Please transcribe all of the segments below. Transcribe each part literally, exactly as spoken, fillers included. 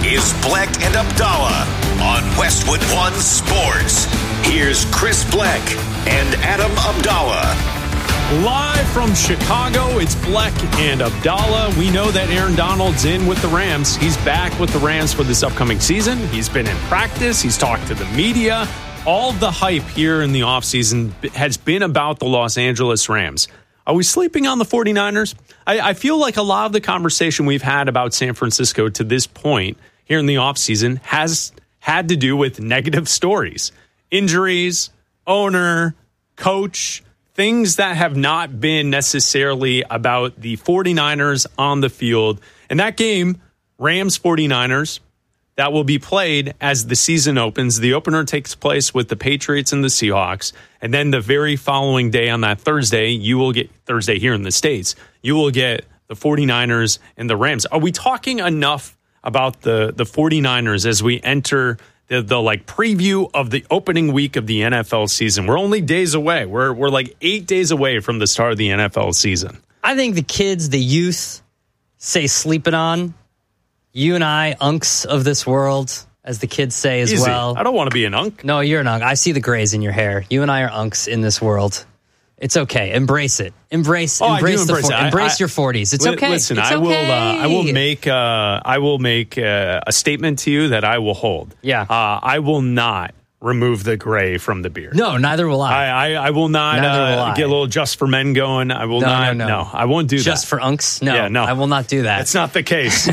is Bleck and Abdallah on Westwood One Sports. Here's Chris Bleck and Adam Abdallah. Live from Chicago, it's Bleck and Abdallah. We know that Aaron Donald's in with the Rams. He's back with the Rams for this upcoming season. He's been in practice. He's talked to the media. All the hype here in the offseason has been about the Los Angeles Rams. Are we sleeping on the 49ers? I, I feel like a lot of the conversation we've had about San Francisco to this point here in the offseason has had to do with negative stories. Injuries, owner, coach, things that have not been necessarily about the 49ers on the field. And that game, Rams 49ers, that will be played as the season opens. The opener takes place with the Patriots and the Seahawks. And then the very following day on that Thursday, you will get, Thursday here in the States, you will get the 49ers and the Rams. Are we talking enough about the, the 49ers as we enter the, the like preview of the opening week of the N F L season? We're only days away. We're, we're like eight days away from the start of the N F L season. I think the kids, the youth, say sleeping on. You and I, unks of this world, as the kids say as Easy. well. I don't want to be an unk. No, you're an unk. I see the grays in your hair. You and I are unks in this world. It's okay. Embrace it. Embrace. Oh, embrace I do the embrace for, it. I, embrace I, your forties. It's okay. Listen, it's I will. Okay. Uh, I will make. Uh, I will make uh, a statement to you that I will hold. Yeah. Uh, I will not remove the gray from the beard. No, neither will I. I, I, I will not Neither uh, will I. get a little just for men going. I will no, not. No, no. no, I won't do just that. Just for unks? No, yeah, no, I will not do that. That's not the case.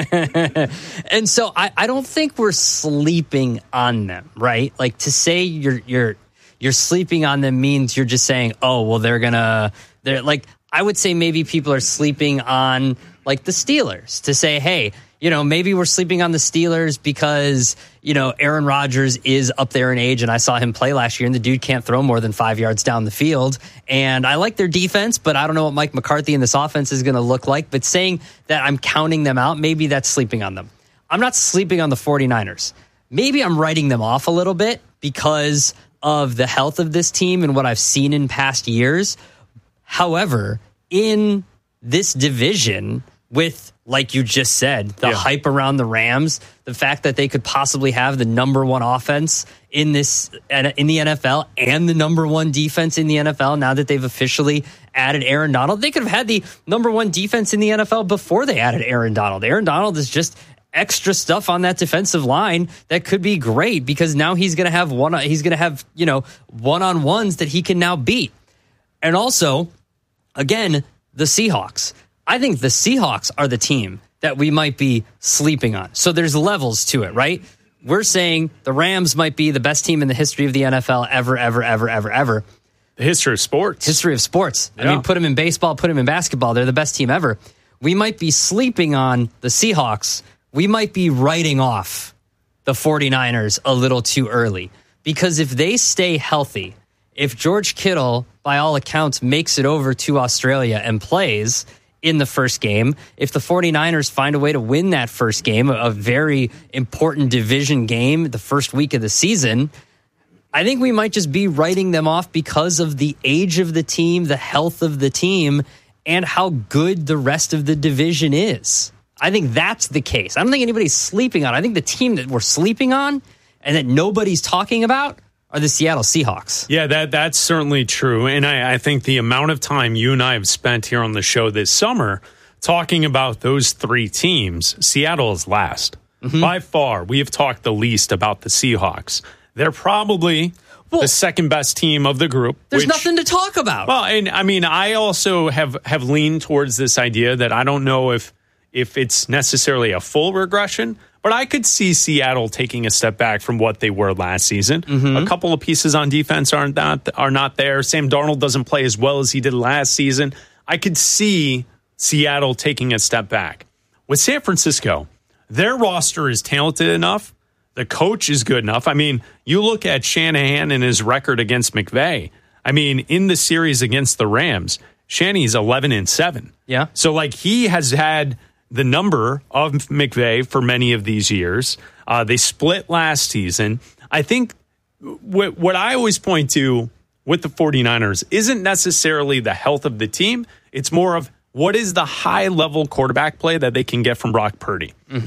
And so I, I don't think we're sleeping on them, right? Like to say you're you're you're sleeping on them means you're just saying, oh, well, they're gonna they're like I would say maybe people are sleeping on like the Steelers to say, hey, you know, maybe we're sleeping on the Steelers because, you know, Aaron Rodgers is up there in age and I saw him play last year and the dude can't throw more than five yards down the field. And I like their defense, but I don't know what Mike McCarthy and this offense is going to look like. But saying that I'm counting them out, maybe that's sleeping on them. I'm not sleeping on the 49ers. Maybe I'm writing them off a little bit because of the health of this team and what I've seen in past years. However, in this division with, like you just said, the yeah. hype around the Rams, the fact that they could possibly have the number one offense in this in the N F L and the number one defense in the N F L now that they've officially added Aaron Donald. They could have had the number one defense in the N F L before they added Aaron Donald. Aaron Donald is just extra stuff on that defensive line that could be great because now he's going to have one he's going to have, you know, one-on-ones that he can now beat. And also, again, the Seahawks. I think the Seahawks are the team that we might be sleeping on. So there's levels to it, right? We're saying the Rams might be the best team in the history of the N F L ever, ever, ever, ever, ever. The history of sports. History of sports. Yeah. I mean, put them in baseball, put them in basketball. They're the best team ever. We might be sleeping on the Seahawks. We might be writing off the 49ers a little too early. Because if they stay healthy, if George Kittle, by all accounts, makes it over to Australia and plays in the first game, if the 49ers find a way to win that first game, a very important division game, the first week of the season, I think we might just be writing them off because of the age of the team, the health of the team, and how good the rest of the division is. I think that's the case. I don't think anybody's sleeping on it. I think the team that we're sleeping on and that nobody's talking about are the Seattle Seahawks. Yeah, that that's certainly true. And I, I think the amount of time you and I have spent here on the show this summer talking about those three teams, Seattle is last. Mm-hmm. By far, we have talked the least about the Seahawks. They're probably well, the second best team of the group. There's which, nothing to talk about. Well, and I mean, I also have, have leaned towards this idea that I don't know if if it's necessarily a full regression, but I could see Seattle taking a step back from what they were last season. Mm-hmm. A couple of pieces on defense aren't not, are not there. Sam Darnold doesn't play as well as he did last season. I could see Seattle taking a step back. With San Francisco, their roster is talented enough. The coach is good enough. I mean, you look at Shanahan and his record against McVay. I mean, in the series against the Rams, Shanny's eleven and seven. Yeah. So, like, he has had the number of McVay for many of these years. Uh, they split last season. I think w- what I always point to with the 49ers isn't necessarily the health of the team. It's more of what is the high-level quarterback play that they can get from Brock Purdy. Mm-hmm.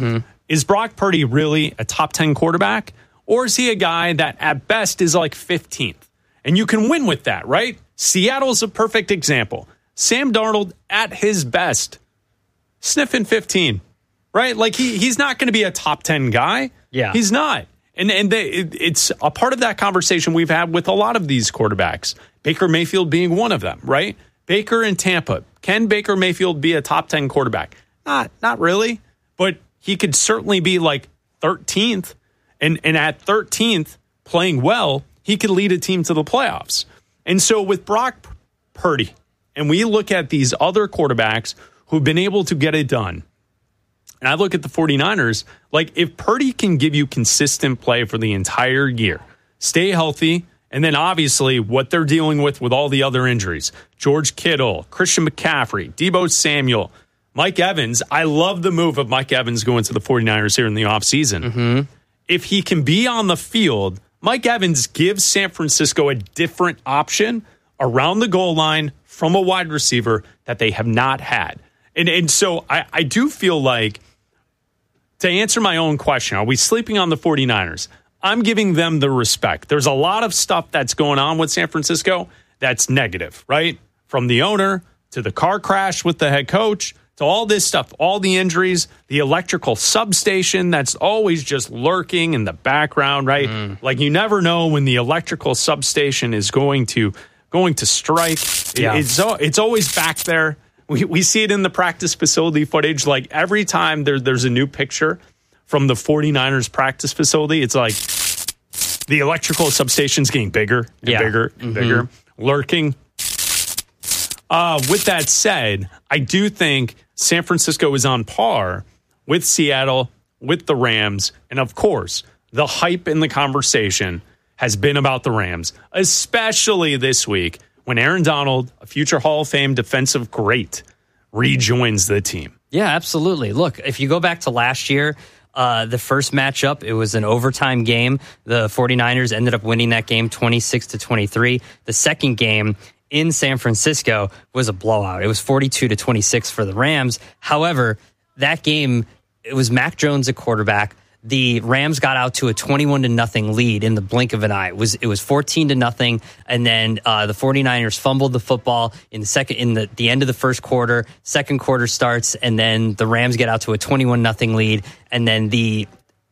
is Brock Purdy really a top ten quarterback? Or is he a guy that at best is like fifteenth? And you can win with that, right? Seattle's a perfect example. Sam Darnold at his best, sniffing fifteen, right? Like he he's not going to be a top ten guy. Yeah. He's not. And and they, it, it's a part of that conversation we've had with a lot of these quarterbacks. Baker Mayfield being one of them, right? Baker in Tampa. Can Baker Mayfield be a top ten quarterback? Not not really, but he could certainly be like thirteenth. And and at thirteenth, playing well, he could lead a team to the playoffs. And so with Brock Purdy, and we look at these other quarterbacks who've been able to get it done, and I look at the 49ers, like if Purdy can give you consistent play for the entire year, stay healthy, and then obviously what they're dealing with with all the other injuries, George Kittle, Christian McCaffrey, Deebo Samuel, Mike Evans. I love the move of Mike Evans going to the 49ers here in the offseason. Mm-hmm. If he can be on the field, Mike Evans gives San Francisco a different option around the goal line from a wide receiver that they have not had. And and so I, I do feel like, to answer my own question, are we sleeping on the 49ers? I'm giving them the respect. There's a lot of stuff that's going on with San Francisco that's negative, right? From the owner to the car crash with the head coach to all this stuff, all the injuries, the electrical substation that's always just lurking in the background, right? Mm. Like you never know when the electrical substation is going to going to strike. Yeah. It, it's it's always back there. We we see it in the practice facility footage. Like every time there, there's a new picture from the 49ers practice facility, it's like the electrical substation's getting bigger and yeah. bigger and mm-hmm. bigger, lurking. Uh, with that said, I do think San Francisco is on par with Seattle, with the Rams, and of course, the hype in the conversation has been about the Rams, especially this week when Aaron Donald, a future Hall of Fame defensive great, rejoins the team. Yeah, absolutely. Look, if you go back to last year, uh, the first matchup, it was an overtime game. The 49ers ended up winning that game twenty-six to twenty-three. The second game in San Francisco was a blowout. It was forty-two to twenty-six for the Rams. However, that game, it was Mac Jones at quarterback. The Rams got out to a twenty-one to nothing lead in the blink of an eye. It was it was fourteen to nothing, and then uh, the 49ers fumbled the football in the second in the, the end of the first quarter. Second quarter starts, and then the Rams get out to a twenty-one nothing lead, and then the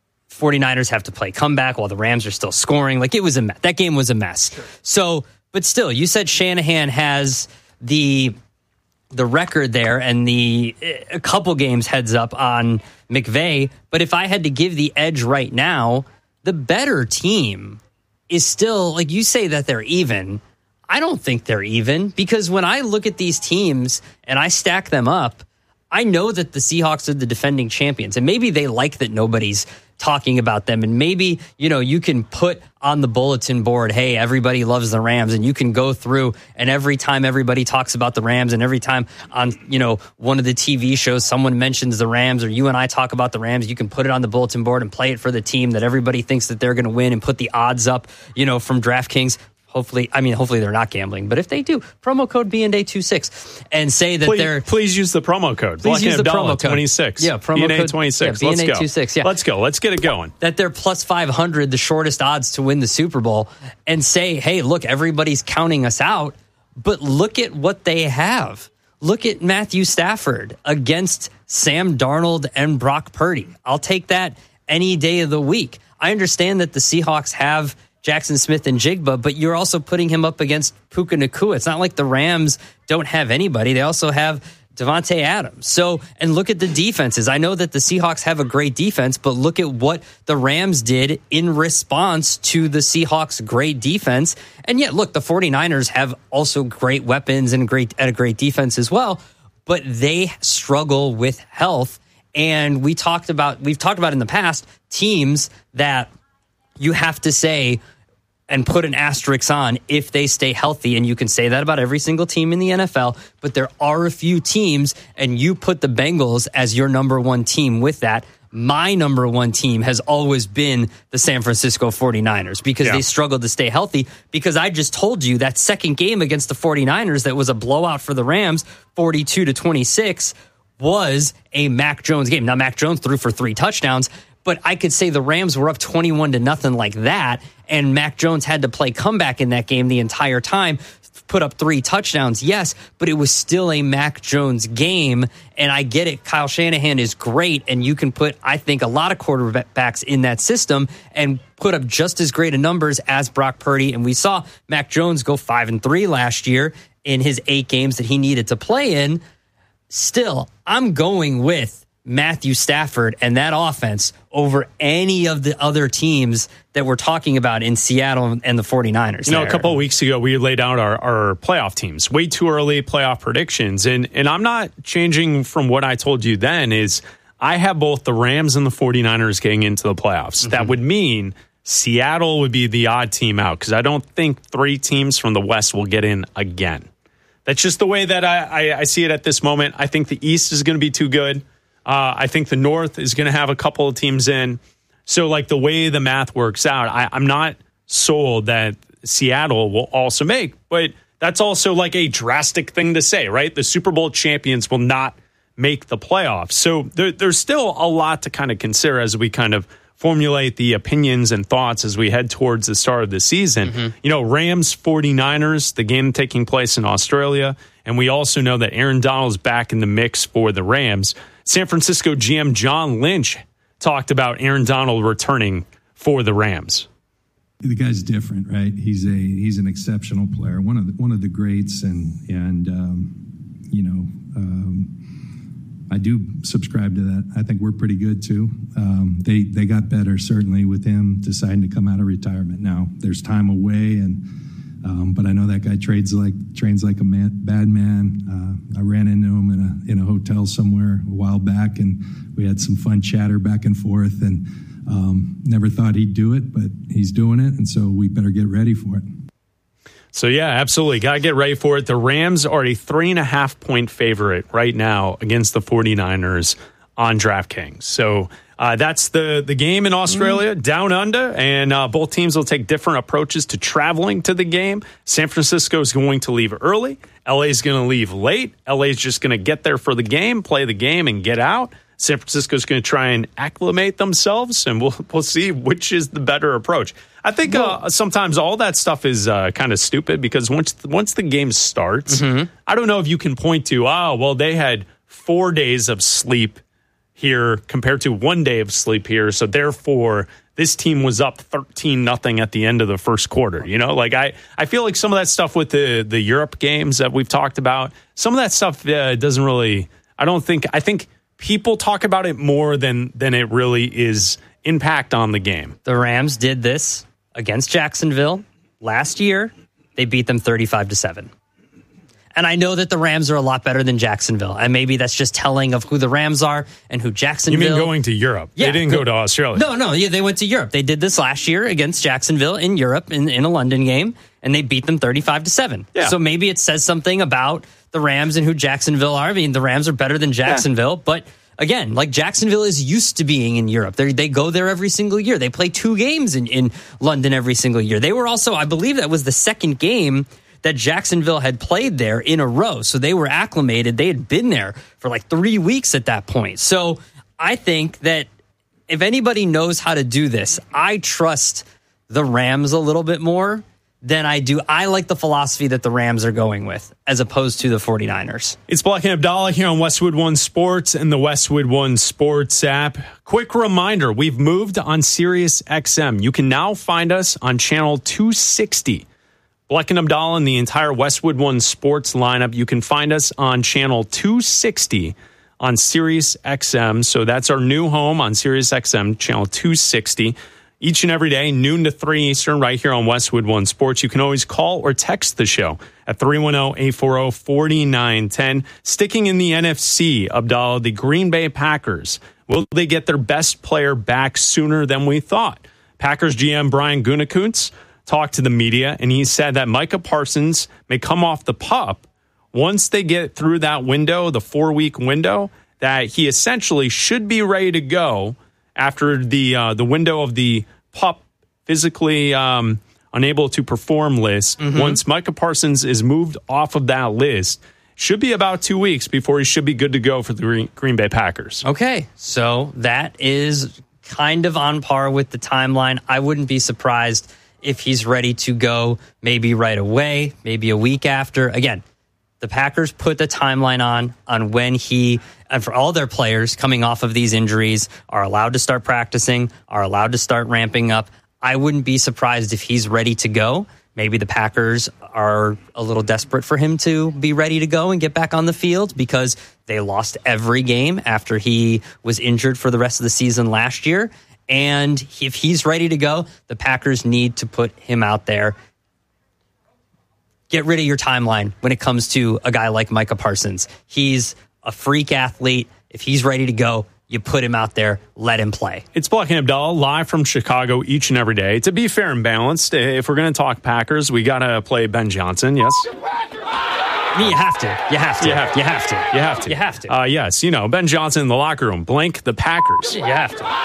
49ers have to play comeback while the Rams are still scoring. Like it was a mess. That game was a mess. Sure. So, but still, you said Shanahan has the the record there and the a couple games heads up on McVay. But if I had to give the edge right now, the better team is still, like you say that they're even. I don't think they're even, because when I look at these teams and I stack them up, I know that the Seahawks are the defending champions, and maybe they like that nobody's talking about them. And maybe, you know, you can put on the bulletin board, hey, everybody loves the Rams, and you can go through, and every time everybody talks about the Rams, and every time on, you know, one of the T V shows someone mentions the Rams, or you and I talk about the Rams, you can put it on the bulletin board and play it for the team that everybody thinks that they're going to win, and put the odds up, you know, from DraftKings. Hopefully, I mean, hopefully they're not gambling, but if they do, promo code B N A twenty-six and say that please, they're. Please use the promo code. Please use the promo code. twenty-six. Yeah, promo B N A code twenty-six. Yeah, Let's B N A go. twenty-six, yeah. Let's go. Let's get it going. That they're plus five hundred, the shortest odds to win the Super Bowl, and say, hey, look, everybody's counting us out, but look at what they have. Look at Matthew Stafford against Sam Darnold and Brock Purdy. I'll take that any day of the week. I understand that the Seahawks have Jackson Smith and Jigba, but you're also putting him up against Puka Nacua. It's not like the Rams don't have anybody. They also have Devontae Adams. So, and look at the defenses. I know that the Seahawks have a great defense, but look at what the Rams did in response to the Seahawks' great defense. And yet, look, the 49ers have also great weapons and great and a great defense as well, but they struggle with health. And we talked about, we've talked about in the past, teams that you have to say and put an asterisk on if they stay healthy. And you can say that about every single team in the N F L, but there are a few teams, and you put the Bengals as your number one team with that. My number one team has always been the San Francisco 49ers because yeah. they struggled to stay healthy, because I just told you that second game against the 49ers that was a blowout for the Rams, forty-two to twenty-six, was a Mac Jones game. Now, Mac Jones threw for three touchdowns, but I could say the Rams were up twenty-one to nothing like that, and Mac Jones had to play comeback in that game the entire time, put up three touchdowns, yes, but it was still a Mac Jones game, and I get it. Kyle Shanahan is great, and you can put, I think, a lot of quarterbacks in that system and put up just as great a numbers as Brock Purdy, and we saw Mac Jones go five and three last year in his eight games that he needed to play in. Still, I'm going with Matthew Stafford and that offense over any of the other teams that we're talking about in Seattle and the 49ers. You know, there. a couple of weeks ago, we laid out our, our playoff teams, way too early playoff predictions. And, and I'm not changing from what I told you then is I have both the Rams and the 49ers getting into the playoffs. Mm-hmm. That would mean Seattle would be the odd team out because I don't think three teams from the West will get in again. That's just the way that I, I, I see it at this moment. I think the East is going to be too good. Uh, I think the North is going to have a couple of teams in. So, like, the way the math works out, I, I'm not sold that Seattle will also make. But that's also, like, a drastic thing to say, right? The Super Bowl champions will not make the playoffs. So, there, there's still a lot to kind of consider as we kind of formulate the opinions and thoughts as we head towards the start of the season. Mm-hmm. You know, Rams, 49ers, the game taking place in Australia. And we also know that Aaron Donald is back in the mix for the Rams. San Francisco G M John Lynch talked about Aaron Donald returning for the Rams. The guy's different, right? He's a he's an exceptional player, one of the, one of the greats, and and um, you know um, I do subscribe to that. I think we're pretty good too. Um, they they got better certainly with him deciding to come out of retirement. Now there's time away and. Um, but I know that guy trades like trains like a man, bad man. Uh, I ran into him in a in a hotel somewhere a while back, and we had some fun chatter back and forth. And um, never thought he'd do it, but he's doing it, and so we better get ready for it. So yeah, absolutely, got to get ready for it. The Rams are a three and a half point favorite right now against the 49ers on DraftKings. So. Uh, that's the, the game in Australia, mm. down under, and uh, both teams will take different approaches to traveling to the game. San Francisco is going to leave early. L A is going to leave late. L A is just going to get there for the game, play the game, and get out. San Francisco is going to try and acclimate themselves, and we'll we'll see which is the better approach. I think uh, sometimes all that stuff is uh, kind of stupid because once once the game starts, mm-hmm. I don't know if you can point to, oh, well, they had four days of sleep here compared to one day of sleep here. So therefore, this team was up thirteen nothing at the end of the first quarter. You know, like I, I feel like some of that stuff with the, the Europe games that we've talked about, some of that stuff uh, doesn't really, I don't think, I think people talk about it more than, than it really is impact on the game. The Rams did this against Jacksonville last year. They beat them thirty-five to seven. And I know that the Rams are a lot better than Jacksonville. And maybe that's just telling of who the Rams are and who Jacksonville... You mean going to Europe? Yeah, they didn't go, go to Australia. No, no. Yeah, they went to Europe. They did this last year against Jacksonville in Europe in, in a London game, and they beat them thirty-five to seven. Yeah. So maybe it says something about the Rams and who Jacksonville are. I mean, the Rams are better than Jacksonville, yeah. but... Again, like Jacksonville is used to being in Europe. They they go there every single year. They play two games in, in London every single year. They were also, I believe that was the second game that Jacksonville had played there in a row. So they were acclimated. They had been there for like three weeks at that point. So I think that if anybody knows how to do this, I trust the Rams a little bit more than I do. I like the philosophy that the Rams are going with as opposed to the 49ers. It's Black and Abdallah here on Westwood One Sports and the Westwood One Sports app. Quick reminder, we've moved on Sirius X M. You can now find us on channel two sixty. Black and Abdallah and the entire Westwood One Sports lineup. You can find us on channel two sixty on Sirius X M. So that's our new home on Sirius X M, channel two sixty. Each and every day, noon to three Eastern, right here on Westwood One Sports. You can always call or text the show at three one zero, eight four zero, four nine one zero. Sticking in the N F C, Abdallah, the Green Bay Packers. Will they get their best player back sooner than we thought? Packers G M Brian Gutekunst talked to the media, and he said that Micah Parsons may come off the pup once they get through that window, the four-week window, that he essentially should be ready to go after the uh, the window of the pup physically um, unable to perform list. Mm-hmm. Once Micah Parsons is moved off of that list, should be about two weeks before he should be good to go for the Green, Green Bay Packers. Okay, so that is kind of on par with the timeline. I wouldn't be surprised if he's ready to go maybe right away, maybe a week after. Again, the Packers put the timeline on on when he, and for all their players coming off of these injuries, are allowed to start practicing, are allowed to start ramping up. I wouldn't be surprised if he's ready to go. Maybe the Packers are a little desperate for him to be ready to go and get back on the field because they lost every game after he was injured for the rest of the season last year. And if he's ready to go, the Packers need to put him out there. Get rid of your timeline when it comes to a guy like Micah Parsons. He's a freak athlete. If he's ready to go, you put him out there, let him play. It's Bleck and Abdallah live from Chicago each and every day. To be fair and balanced, if we're going to talk Packers, we got to play Ben Johnson, yes? I mean, you have to. You have to. You have to. You have to. You have to. You have to. Uh, yes, you know, Ben Johnson in the locker room. Blank the Packers. You have to.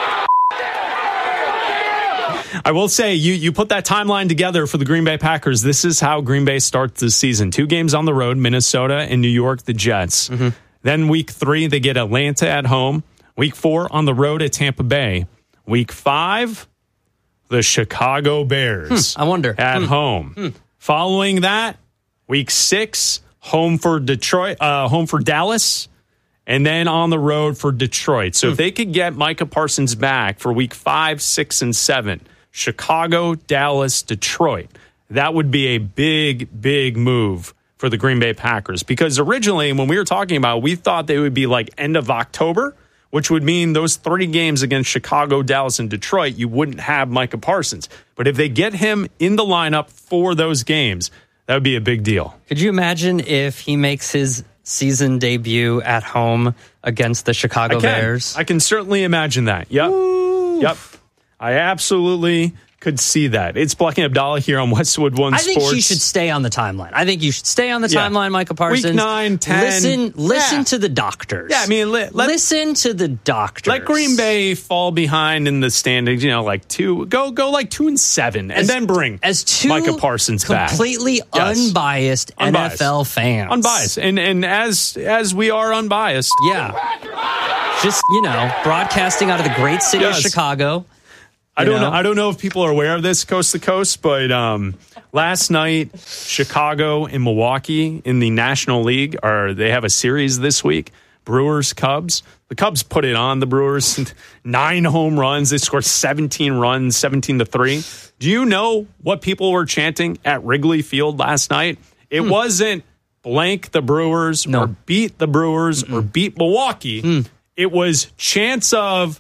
I will say, you you put that timeline together for the Green Bay Packers. This is how Green Bay starts the season. Two games on the road, Minnesota and New York, the Jets. Mm-hmm. Then week three, they get Atlanta at home. Week four, on the road at Tampa Bay. Week five, the Chicago Bears. Hmm, I wonder. At hmm. home. Hmm. Following that, week six, home for Detroit, uh, home for Dallas, and then on the road for Detroit. So hmm. if they could get Micah Parsons back for week five, six, and seven, Chicago, Dallas, Detroit, that would be a big, big move for the Green Bay Packers. Because originally, when we were talking about it, we thought they would be like end of October, which would mean those three games against Chicago, Dallas, and Detroit, you wouldn't have Micah Parsons. But if they get him in the lineup for those games, that would be a big deal. Could you imagine if he makes his season debut at home against the Chicago I can. Bears? I can certainly imagine that. Yep. Woo. Yep. I absolutely could see that. It's Bleck and Abdallah here on Westwood One I Sports. think she should stay on the timeline. I think you should stay on the Yeah. timeline, Micah Parsons. Week nine, ten. Listen, listen Yeah. to the doctors. Yeah, I mean, let, let, listen to the doctors. let Green Bay fall behind in the standings, you know, like two, go go like two and seven, and As- then bring as two Micah Parsons back. completely Yes. unbiased, Unbiased. N F L fans. Unbiased. And and as as we are unbiased. Yeah. Just, you know, broadcasting out of the great city Yes. of Chicago. I don't know? know. I don't know if people are aware of this coast to coast, but um, last night, Chicago and Milwaukee in the National League are they have a series this week. Brewers Cubs. The Cubs put it on the Brewers. Nine home runs. They scored seventeen runs, seventeen to three. Do you know what people were chanting at Wrigley Field last night? It hmm. wasn't blank the Brewers no. or beat the Brewers Mm-mm. or beat Milwaukee. Mm. It was chants of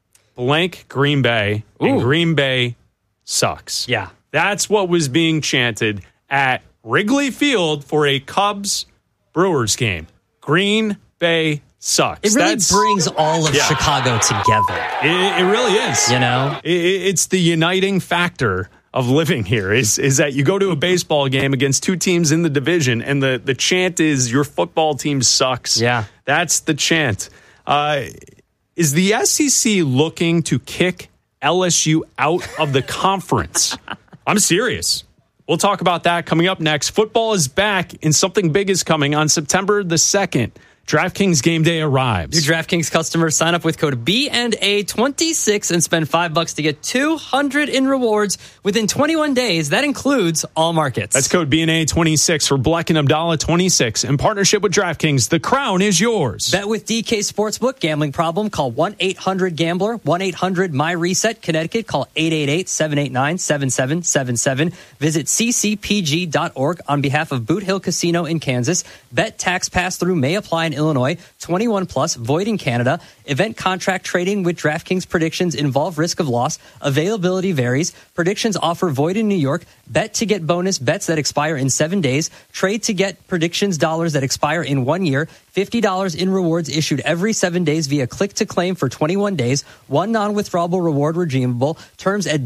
blank Green Bay, and Ooh. Green Bay sucks. Yeah. That's what was being chanted at Wrigley Field for a Cubs-Brewers game. Green Bay sucks. It really That's, brings all of yeah. Chicago together. It, it really is. You know? It, it's the uniting factor of living here is, is that you go to a baseball game against two teams in the division, and the, the chant is, your football team sucks. Yeah. That's the chant. Uh Is the S E C looking to kick L S U out of the conference? I'm serious. We'll talk about that coming up next. Football is back, and something big is coming on September the second. DraftKings Game Day arrives. New DraftKings customers sign up with code B and A twenty-six and spend five bucks to get two hundred in rewards within twenty-one days. That includes all markets. That's code B and A twenty-six for Bleck and Abdallah twenty-six. In partnership with DraftKings, the crown is yours. Bet with D K Sportsbook. Gambling problem? Call one eight hundred gambler. one eight hundred my reset. Connecticut. Call eight eight eight, seven eight nine, seven seven seven seven. Visit c c p g dot org on behalf of Boot Hill Casino in Kansas. Bet tax pass-through may apply in Illinois. twenty-one plus, void in Canada. Event contract trading with DraftKings predictions involve risk of loss. Availability varies. Predictions offer void in New York. Bet to get bonus bets that expire in seven days. Trade to get predictions dollars that expire in one year. fifty dollars in rewards issued every seven days via click to claim for twenty-one days. One non-withdrawable reward redeemable. Terms at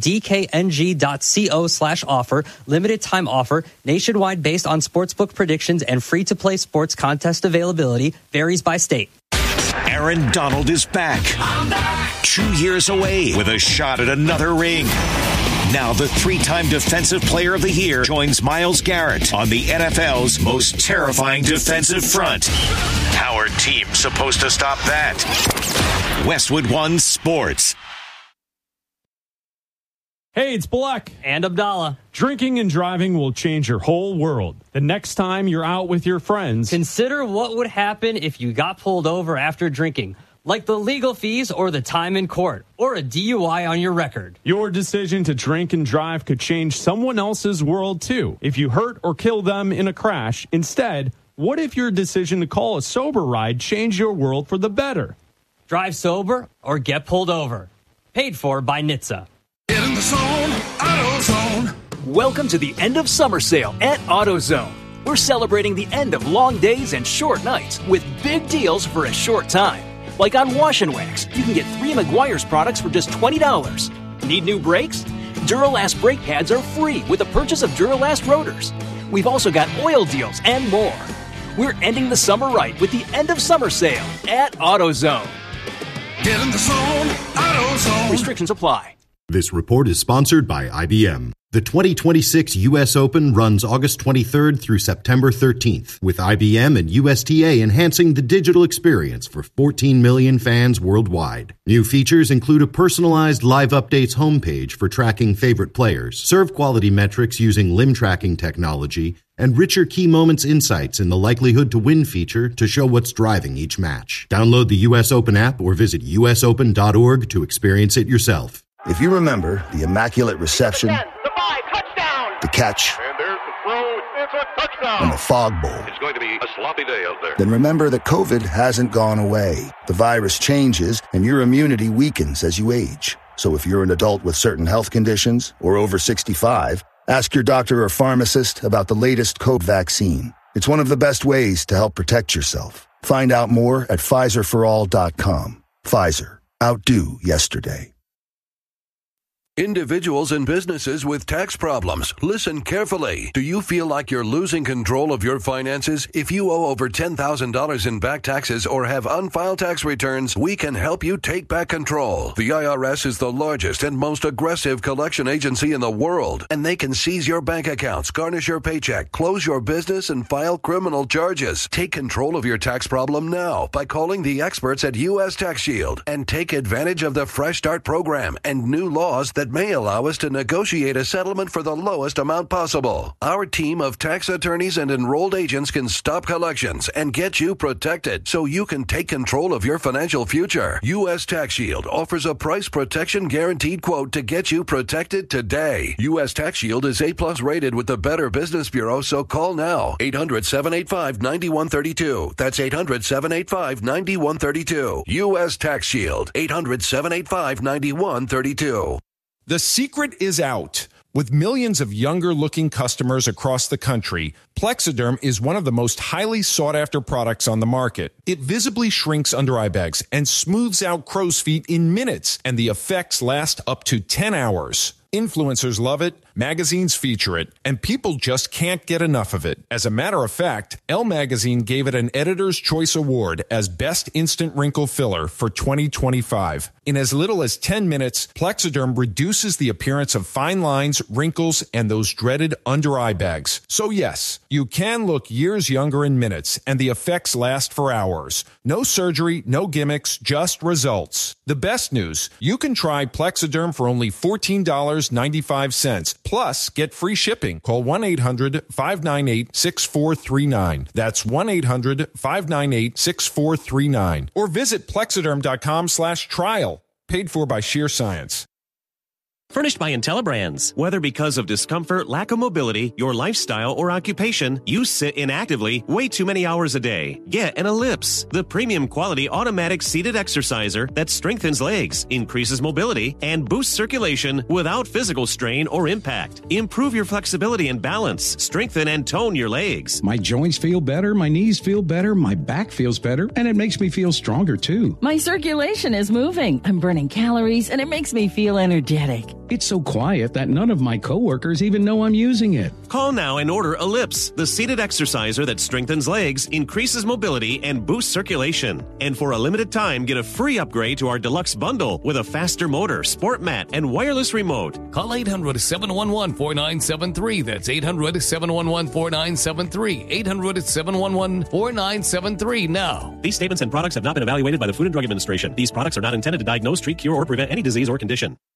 dkng.co slash offer. Limited time offer. Nationwide based on sportsbook predictions and free-to-play sports contest availability. Varies by state. Aaron Donald is back. Two years away with a shot at another ring. Now the three-time Defensive Player of the Year joins Myles Garrett on the N F L's most terrifying defensive front. How are teams supposed to stop that? Westwood One Sports. Hey, it's Black. And Abdallah. Drinking and driving will change your whole world. The next time you're out with your friends, consider what would happen if you got pulled over after drinking, like the legal fees or the time in court, or a D U I on your record. Your decision to drink and drive could change someone else's world, too. If you hurt or kill them in a crash, instead, what if your decision to call a sober ride changed your world for the better? Drive sober or get pulled over. Paid for by N H T S A. Get in the zone, AutoZone. Welcome to the end of summer sale at AutoZone. We're celebrating the end of long days and short nights with big deals for a short time. Like on Wash and Wax, you can get three Meguiar's products for just twenty dollars. Need new brakes? Duralast brake pads are free with the purchase of Duralast rotors. We've also got oil deals and more. We're ending the summer right with the end of summer sale at AutoZone. Get in the zone, AutoZone. Restrictions apply. This report is sponsored by I B M. The twenty twenty-six U S Open runs August twenty-third through September thirteenth, with I B M and U S T A enhancing the digital experience for fourteen million fans worldwide. New features include a personalized live updates homepage for tracking favorite players, serve quality metrics using limb tracking technology, and richer key moments insights in the likelihood to win feature to show what's driving each match. Download the U S Open app or visit U S open dot org to experience it yourself. If you remember the immaculate reception, the five, touchdown, the catch, and there's the throw, it's a touchdown, and the fog bowl, it's going to be a sloppy day out there. Then remember that COVID hasn't gone away. The virus changes, and your immunity weakens as you age. So if you're an adult with certain health conditions or over sixty-five, ask your doctor or pharmacist about the latest COVID vaccine. It's one of the best ways to help protect yourself. Find out more at Pfizer for all dot com. Pfizer. Outdo yesterday. Individuals and businesses with tax problems, listen carefully. Do you feel like you're losing control of your finances? If you owe over ten thousand dollars in back taxes or have unfiled tax returns, we can help you take back control. The I R S is the largest and most aggressive collection agency in the world, and they can seize your bank accounts, garnish your paycheck, close your business, and file criminal charges. Take control of your tax problem now by calling the experts at U S Tax Shield and take advantage of the Fresh Start program and new laws that may allow us to negotiate a settlement for the lowest amount possible. Our team of tax attorneys and enrolled agents can stop collections and get you protected so you can take control of your financial future. U S Tax Shield offers a price protection guaranteed quote to get you protected today. U S Tax Shield is A plus rated with the Better Business Bureau, so call now. eight hundred, seven eight five, nine one three two. That's eight hundred, seven eight five, nine one three two. U S Tax Shield. eight hundred, seven eight five, nine one three two. The secret is out. With millions of younger-looking customers across the country, Plexiderm is one of the most highly sought-after products on the market. It visibly shrinks under-eye bags and smooths out crow's feet in minutes, and the effects last up to ten hours. Influencers love it, magazines feature it, and people just can't get enough of it. As a matter of fact, Elle Magazine gave it an Editor's Choice Award as Best Instant Wrinkle Filler for twenty twenty-five. In as little as ten minutes, Plexiderm reduces the appearance of fine lines, wrinkles, and those dreaded under-eye bags. So yes, you can look years younger in minutes, and the effects last for hours. No surgery, no gimmicks, just results. The best news, you can try Plexiderm for only fourteen dollars and ninety-five cents. Plus, get free shipping. Call one eight hundred, five nine eight, six four three nine. That's one eight hundred, five nine eight, six four three nine. Or visit plexiderm.com slash trial. Paid for by Sheer Science. Furnished by IntelliBrands. Whether because of discomfort, lack of mobility, your lifestyle, or occupation, you sit inactively way too many hours a day. Get an Ellipse, the premium quality automatic seated exerciser that strengthens legs, increases mobility, and boosts circulation without physical strain or impact. Improve your flexibility and balance, strengthen and tone your legs. My joints feel better, my knees feel better, my back feels better, and it makes me feel stronger too. My circulation is moving. I'm burning calories, and it makes me feel energetic. It's so quiet that none of my coworkers even know I'm using it. Call now and order Ellipse, the seated exerciser that strengthens legs, increases mobility, and boosts circulation. And for a limited time, get a free upgrade to our deluxe bundle with a faster motor, sport mat, and wireless remote. Call eight hundred, seven one one, four nine seven three. That's eight hundred, seven one one, four nine seven three. eight hundred, seven one one, four nine seven three now. These statements and products have not been evaluated by the Food and Drug Administration. These products are not intended to diagnose, treat, cure, or prevent any disease or condition.